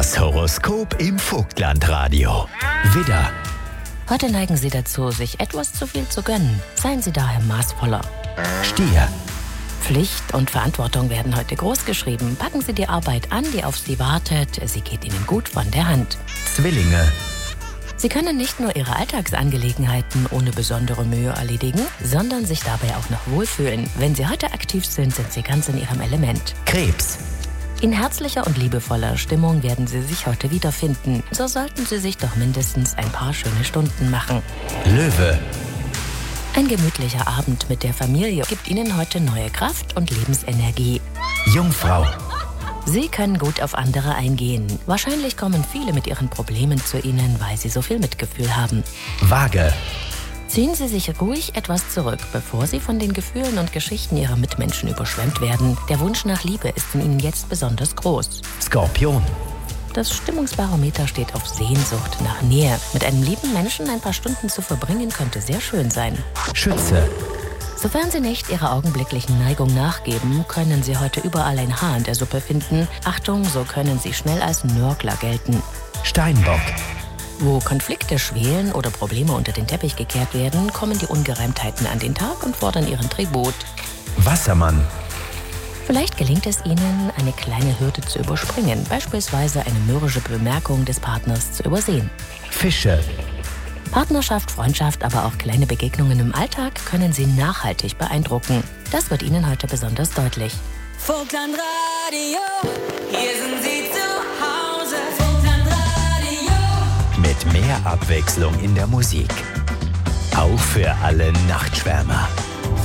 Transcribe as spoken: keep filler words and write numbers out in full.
Das Horoskop im Vogtlandradio. Widder. Heute neigen Sie dazu, sich etwas zu viel zu gönnen. Seien Sie daher maßvoller. Stier. Pflicht und Verantwortung werden heute großgeschrieben. Packen Sie die Arbeit an, die auf Sie wartet. Sie geht Ihnen gut von der Hand. Zwillinge. Sie können nicht nur Ihre Alltagsangelegenheiten ohne besondere Mühe erledigen, sondern sich dabei auch noch wohlfühlen. Wenn Sie heute aktiv sind, sind Sie ganz in Ihrem Element. Krebs. In herzlicher und liebevoller Stimmung werden Sie sich heute wiederfinden. So sollten Sie sich doch mindestens ein paar schöne Stunden machen. Löwe. Ein gemütlicher Abend mit der Familie gibt Ihnen heute neue Kraft und Lebensenergie. Jungfrau. Sie können gut auf andere eingehen. Wahrscheinlich kommen viele mit ihren Problemen zu Ihnen, weil Sie so viel Mitgefühl haben. Waage. Ziehen Sie sich ruhig etwas zurück, bevor Sie von den Gefühlen und Geschichten Ihrer Mitmenschen überschwemmt werden. Der Wunsch nach Liebe ist in Ihnen jetzt besonders groß. Skorpion. Das Stimmungsbarometer steht auf Sehnsucht nach Nähe. Mit einem lieben Menschen ein paar Stunden zu verbringen, könnte sehr schön sein. Schütze. Sofern Sie nicht Ihrer augenblicklichen Neigung nachgeben, können Sie heute überall ein Haar in der Suppe finden. Achtung, so können Sie schnell als Nörgler gelten. Steinbock. Wo Konflikte schwelen oder Probleme unter den Teppich gekehrt werden, kommen die Ungereimtheiten an den Tag und fordern ihren Tribut. Wassermann. Vielleicht gelingt es Ihnen, eine kleine Hürde zu überspringen, beispielsweise eine mürrische Bemerkung des Partners zu übersehen. Fische. Partnerschaft, Freundschaft, aber auch kleine Begegnungen im Alltag können Sie nachhaltig beeindrucken. Das wird Ihnen heute besonders deutlich. Vogtlandradio, hier sind Sie zu Hause. Vogtlandradio. Mit mehr Abwechslung in der Musik. Auch für alle Nachtschwärmer.